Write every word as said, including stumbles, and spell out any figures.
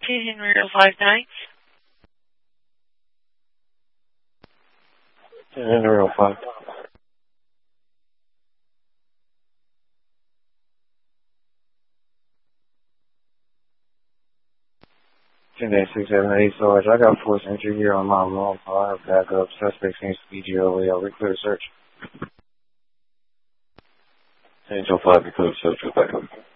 ten Henry oh five nine. ten Henry oh five. ten dash six seven eight, Sarge. I got force entry here on my room. I have backup. Suspect seems to be G O A. I'll clear the search. ten oh five, you clear the search with backup.